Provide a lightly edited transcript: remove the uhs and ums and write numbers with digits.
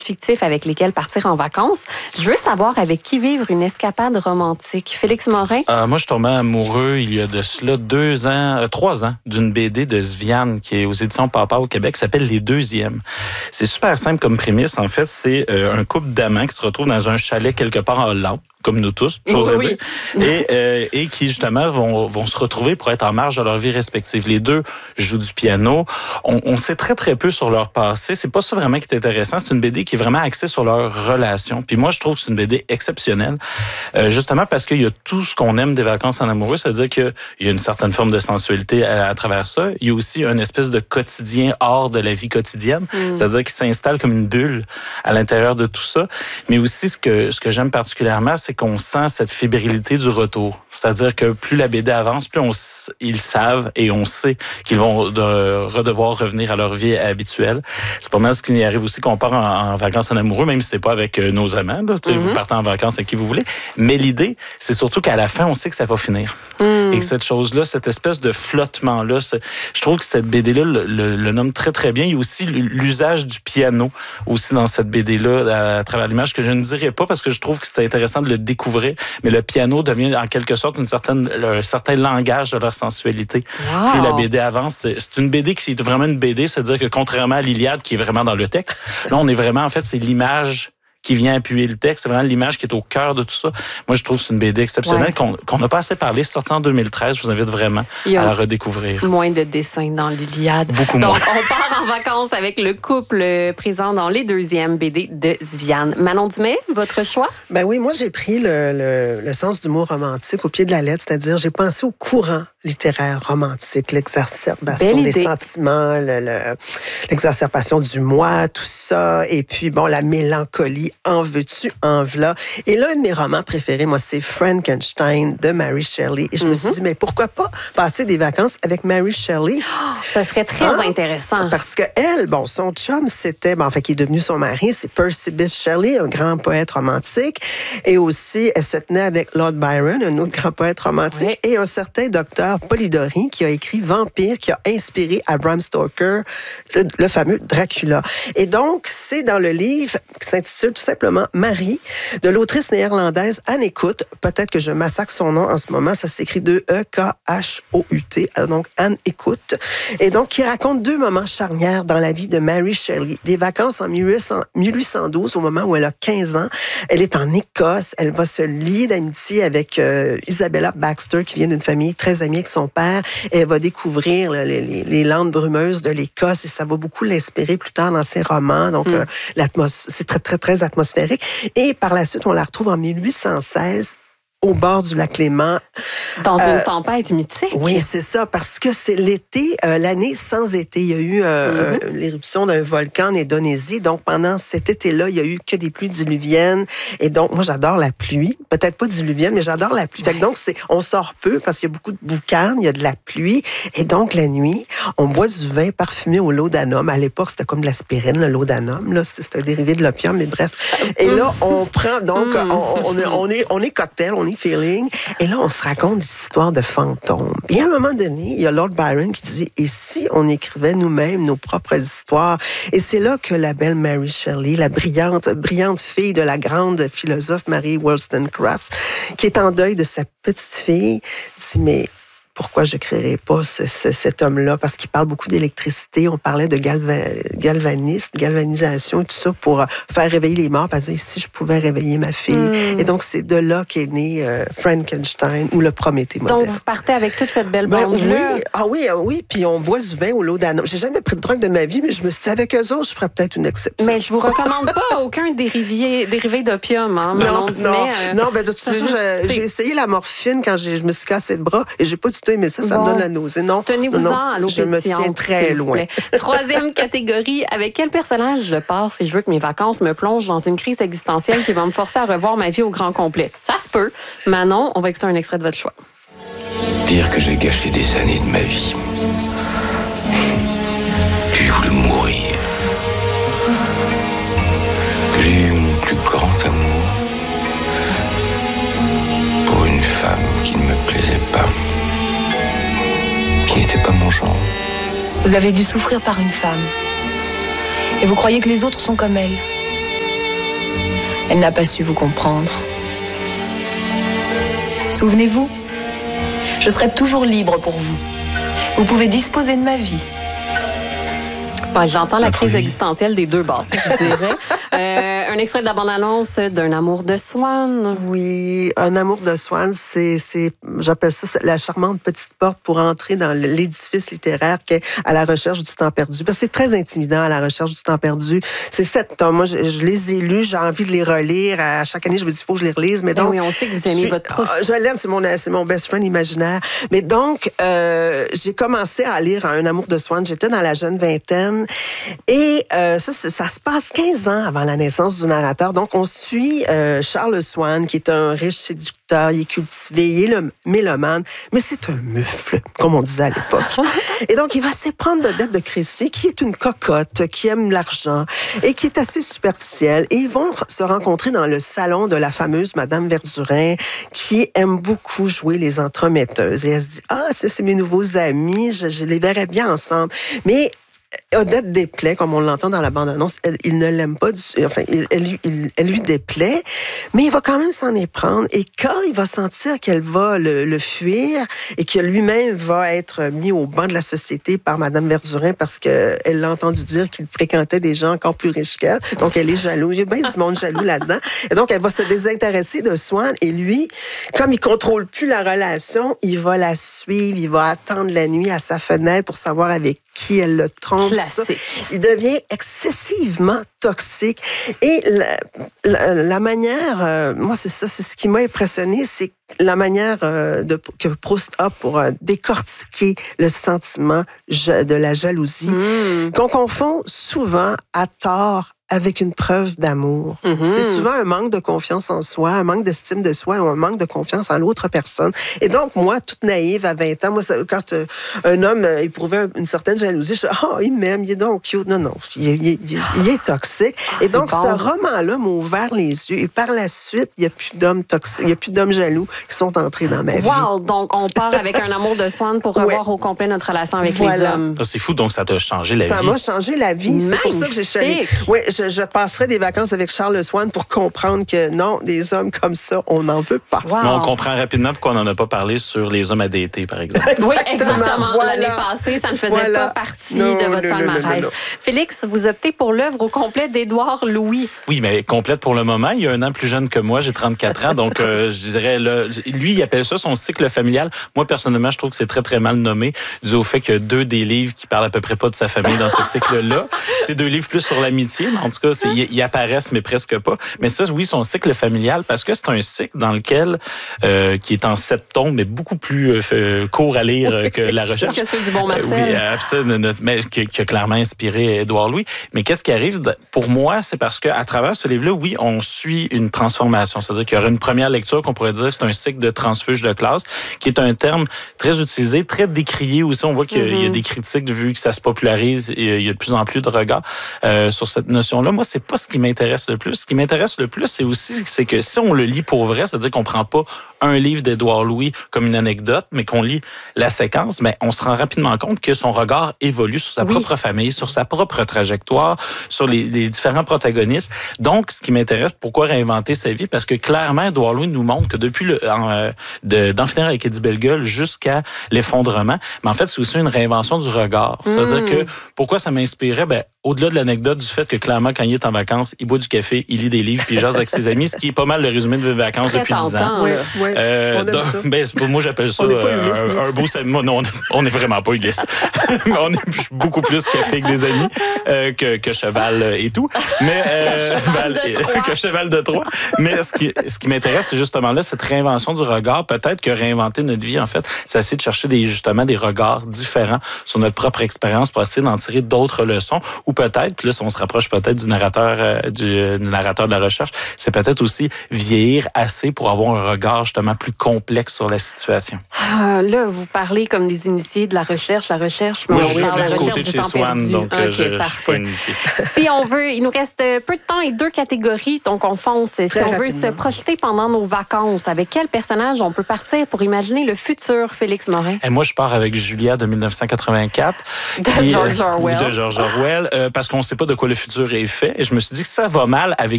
fictifs avec lesquels partir en vacances. Je veux savoir avec qui vivre une escapade romantique. Félix Morin? Moi, je suis tombé amoureux il y a de cela 3 ans, d'une BD de Sviane qui est aux éditions Papa au Québec, qui s'appelle Les Deuxièmes. C'est super simple comme prémisse. En fait, c'est un couple d'amants qui se retrouve dans un chalet quelque part en Hollande, comme nous tous, j'oserais dire, et qui justement vont se retrouver pour être en marge de leur vie respective. Les deux jouent du piano. On sait très très peu sur leur passé. C'est pas ça vraiment qui est intéressant. C'est une BD qui est vraiment axée sur leur relation. Puis moi, je trouve que c'est une BD exceptionnelle, justement parce qu'il y a tout ce qu'on aime des vacances en amoureux. C'est-à-dire qu'il y a une certaine forme de sensualité à travers ça. Il y a aussi une espèce de quotidien hors de la vie quotidienne. C'est-à-dire qu'il s'installe comme une bulle à l'intérieur de tout ça. Mais aussi, ce que j'aime particulièrement, c'est qu'on sent cette fébrilité du retour. C'est-à-dire que plus la BD avance, plus ils savent et on sait qu'ils vont devoir revenir à leur vie habituelle. C'est pas mal ce qui y arrive aussi qu'on part en vacances en amoureux, même si c'est pas avec nos amants. Là, vous partez en vacances avec qui vous voulez. Mais l'idée, c'est surtout qu'à la fin, on sait que ça va finir. Et que cette chose-là, cette espèce de flottement-là, je trouve que cette BD-là le nomme très, très bien. Il y a aussi l'usage du piano aussi dans cette BD-là, à travers l'image, que je ne dirais pas parce que je trouve que c'est intéressant de le découvrir. Mais le piano devient en quelque sorte un certain langage de leur sensualité. Wow. Plus la BD avance, c'est une BD qui est vraiment une BD, c'est-à-dire que contrairement à l'Iliade qui est vraiment dans le texte, là, on est vraiment, en fait, c'est l'image qui vient appuyer le texte. C'est vraiment l'image qui est au cœur de tout ça. Moi, je trouve que c'est une BD exceptionnelle qu'on n'a pas assez parlé. C'est sorti en 2013. Je vous invite vraiment à la redécouvrir. Moins de dessins dans l'Iliade. Beaucoup moins. Donc, on part en vacances avec le couple présent dans Les Deuxièmes BD de Sviane. Manon Dumais, votre choix? Ben oui, moi, j'ai pris le sens du mot romantique au pied de la lettre, c'est-à-dire j'ai pensé au courant littéraire romantique, l'exacerbation des sentiments, l'exacerbation du moi, tout ça, et puis, bon, la mélancolie, en veux-tu, en v'là. Et l'un de mes romans préférés, moi, c'est Frankenstein de Mary Shelley. Et je me suis dit, mais pourquoi pas passer des vacances avec Mary Shelley? Oh, ça serait très intéressant. Parce que elle, bon, son chum, c'était, qui est devenu son mari, c'est Percy Bysshe Shelley, un grand poète romantique. Et aussi, elle se tenait avec Lord Byron, un autre grand poète romantique, et un certain docteur Polidori qui a écrit Vampire, qui a inspiré à Bram Stoker le fameux Dracula. Et donc, c'est dans le livre qui s'intitule tout simplement Marie, de l'autrice néerlandaise Anne Écoute. Peut-être que je massacre son nom en ce moment. Ça s'écrit E-K-H-O-U-T. Donc, Anne Écoute. Et donc, qui raconte 2 moments charnières dans la vie de Mary Shelley. Des vacances en 1812, au moment où elle a 15 ans. Elle est en Écosse. Elle va se lier d'amitié avec Isabella Baxter, qui vient d'une famille très amie avec son père. Et elle va découvrir les landes brumeuses de l'Écosse et ça va beaucoup l'inspirer plus tard dans ses romans. Donc, c'est très, très, très atmosphérique. Et par la suite, on la retrouve en 1816 au bord du lac Léman. Dans une tempête mythique. Oui, c'est ça, parce que c'est l'été, l'année sans été. Il y a eu l'éruption d'un volcan en Indonésie. Donc, pendant cet été-là, il y a eu que des pluies diluviennes. Et donc, moi, j'adore la pluie. Peut-être pas diluvienne, mais j'adore la pluie. Fait que donc, on sort peu parce qu'il y a beaucoup de boucanes, il y a de la pluie. Et donc, la nuit, on boit du vin parfumé au laudanum. À l'époque, c'était comme de l'aspirine, le laudanum. Là, c'est un dérivé de l'opium, mais bref. Et là, on prend, donc, on est cocktail, on est feeling. Et là, on se raconte des histoires de fantômes. Et à un moment donné, il y a Lord Byron qui dit, et si on écrivait nous-mêmes nos propres histoires? Et c'est là que la belle Mary Shelley, la brillante fille de la grande philosophe Mary Wollstonecraft, qui est en deuil de sa petite fille, dit, mais pourquoi je ne créerais pas cet homme-là? Parce qu'il parle beaucoup d'électricité. On parlait de galvanisation et tout ça pour faire réveiller les morts. Elle dit, si je pouvais réveiller ma fille. Et donc, c'est de là qu'est né Frankenstein ou le Prométhée moderne. Donc, vous partez avec toute cette belle bande-là. Oui. Puis on boit du vin au laudanum. J'ai jamais pris de drogue de ma vie, mais je me suis dit, avec eux autres, je ferais peut-être une exception. Mais je vous recommande pas aucun dérivé d'opium. Hein, non, de toute façon, j'ai essayé la morphine quand je me suis cassé le bras et j'ai pas du tout aimé ça. Ça me donne la nausée. Non, tenez-vous-en à l'eau je me tiens très loin. 3e catégorie, avec quel personnage je pars si je veux que mes vacances me plongent dans une crise existentielle qui va me forcer à revoir ma vie au grand complet? Ça se peut. Manon, on va écouter un extrait de votre choix. Dire que j'ai gâché des années de ma vie. Que j'ai voulu mourir. Que j'ai eu mon plus grand amour pour une femme qui ne me plaisait pas. Qui n'était pas mon genre. Vous avez dû souffrir par une femme. Et vous croyez que les autres sont comme elle. Elle n'a pas su vous comprendre. Souvenez-vous, je serai toujours libre pour vous. Vous pouvez disposer de ma vie. Ben, j'entends la crise existentielle des deux bords, je dirais. Un extrait de la bande-annonce d'Un amour de Swan. Oui, Un amour de Swan, j'appelle ça la charmante petite porte pour entrer dans l'édifice littéraire qui est À la recherche du temps perdu. Parce que c'est très intimidant, À la recherche du temps perdu. C'est 7 tomes. Moi, je les ai lus, j'ai envie de les relire. À chaque année, je me dis, il faut que je les relise. Mais donc, oui, on sait que vous aimez votre Proust. Je l'aime, c'est mon best friend imaginaire. Mais donc, j'ai commencé à lire Un amour de Swan. J'étais dans la jeune vingtaine. Et ça se passe 15 ans avant la naissance du narrateur. Donc, on suit Charles Swan, qui est un riche séducteur, il est cultivé, il est le mélomane, mais c'est un mufle, comme on disait à l'époque. Et donc, il va s'éprendre de Dette de Crécy, qui est une cocotte, qui aime l'argent et qui est assez superficielle. Et ils vont se rencontrer dans le salon de la fameuse Madame Verdurin, qui aime beaucoup jouer les entremetteuses. Et elle se dit, c'est mes nouveaux amis, je les verrais bien ensemble. Mais Odette déplaît, comme on l'entend dans la bande-annonce, il ne l'aime pas, elle lui déplaît, mais il va quand même s'en éprendre. Et quand il va sentir qu'elle va le fuir et que lui-même va être mis au banc de la société par Madame Verdurin parce qu'elle l'a entendu dire qu'il fréquentait des gens encore plus riches qu'elle, donc elle est jalouse. Il y a bien du monde jaloux là-dedans. Et donc, elle va se désintéresser de Swan. Et lui, comme il contrôle plus la relation, il va la suivre, il va attendre la nuit à sa fenêtre pour savoir avec qui elle le trompe. Classique. Il devient excessivement toxique. Et la manière, moi, c'est ce qui m'a impressionné, c'est la manière que Proust a pour décortiquer le sentiment de la jalousie, qu'on confond souvent à tort avec une preuve d'amour. C'est souvent un manque de confiance en soi, un manque d'estime de soi ou un manque de confiance en l'autre personne. Et donc, moi, toute naïve à 20 ans, quand un homme éprouvait une certaine jalousie, je dis, il m'aime, il est donc cute. Non, il est toxique. Et donc, ce roman-là m'a ouvert les yeux. Et par la suite, il n'y a plus d'hommes toxiques, il n'y a plus d'hommes jaloux qui sont entrés dans ma vie. Wow! Donc, on part avec Un amour de Swan pour revoir au complet notre relation avec les hommes. Ça, c'est fou, donc ça t'a changé la vie. Ça m'a changé la vie. C'est pour ça que j'ai choisi. Oui, je passerai des vacances avec Charles Swan pour comprendre que non, des hommes comme ça, on n'en veut pas. Wow. Mais on comprend rapidement pourquoi on n'en a pas parlé sur les hommes à dater, par exemple. Oui, exactement. Voilà. L'année passée, ça ne faisait pas partie de votre palmarès. Félix, vous optez pour l'œuvre au complet d'Édouard Louis. Oui, mais complète pour le moment. Il est 1 an plus jeune que moi, j'ai 34 ans, donc je dirais, lui, il appelle ça son cycle familial. Moi, personnellement, je trouve que c'est très, très mal nommé, dû au fait qu'il y a 2 des livres qui parlent à peu près pas de sa famille dans ce cycle-là. C'est 2 livres plus sur l'amitié, mais en tout cas, ils apparaissent, mais presque pas. Mais ça, oui, son cycle familial, parce que c'est un cycle dans lequel, qui est en 7 tomes, mais beaucoup plus court à lire que La Recherche. Que c'est du bon Marcel. Oui, absolument, mais qui a clairement inspiré Édouard Louis. Mais qu'est-ce qui arrive, pour moi, c'est parce qu'à travers ce livre-là, oui, on suit une transformation. C'est-à-dire qu'il y aura une première lecture qu'on pourrait dire c'est un cycle de transfuge de classe, qui est un terme très utilisé, très décrié aussi. On voit qu'il y a des critiques, vu que ça se popularise, et il y a de plus en plus de regards sur cette notion-là. Moi, c'est pas ce qui m'intéresse le plus. Ce qui m'intéresse le plus, c'est que si on le lit pour vrai, c'est-à-dire qu'on prend pas un livre d'Édouard Louis comme une anecdote, mais qu'on lit la séquence, mais on se rend rapidement compte que son regard évolue sur sa propre famille, sur sa propre trajectoire, sur les différents protagonistes. Donc, ce qui m'intéresse, pourquoi réinventer sa vie? Parce que clairement, Édouard Louis nous montre que depuis d'en finir avec Eddie Bellegueule jusqu'à l'effondrement, mais en fait, c'est aussi une réinvention du regard. C'est-à-dire que pourquoi ça m'inspirait? Au-delà de l'anecdote du fait que clairement, quand il est en vacances, il boit du café, il lit des livres, puis il jase avec ses amis, ce qui est pas mal le résumé de mes vacances très depuis 10 ans. Oui, on aime ça. Moi, j'appelle ça un beau samedi. Non, on n'est vraiment pas Ulysse. Mais on est beaucoup plus café avec des amis que cheval et tout. Mais que cheval de Troie. Mais ce qui m'intéresse, c'est justement là, cette réinvention du regard. Peut-être que réinventer notre vie, en fait, c'est essayer de chercher justement des regards différents sur notre propre expérience pour essayer d'en tirer d'autres leçons. Ou peut-être, puis là, on se rapproche peut-être du narrateur de La Recherche, c'est peut-être aussi vieillir assez pour avoir un regard justement plus complexe sur la situation. Là, vous parlez comme des initiés de la recherche, mais moi, on parle de la du recherche côté du de temps chez Swan, perdu. donc je suis parfait. pas initié. Si on veut, il nous reste peu de temps et 2 catégories, donc on fonce. Si on veut se projeter pendant nos vacances, avec quel personnage on peut partir pour imaginer le futur, Félix Morin? Et moi, je pars avec Julia de 1984. De George Orwell. De George Orwell, parce qu'on ne sait pas de quoi le futur est fait. Et je me suis dit que ça va mal avec